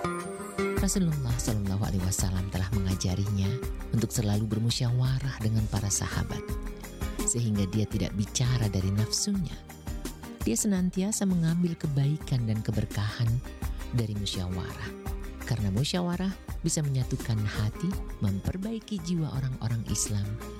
Rasulullah Shallallahu Alaihi Wasallam telah mengajarinya untuk selalu bermusyawarah dengan para sahabat, sehingga dia tidak bicara dari nafsunya. Dia senantiasa mengambil kebaikan dan keberkahan dari musyawarah, karena musyawarah bisa menyatukan hati, memperbaiki jiwa orang-orang Islam,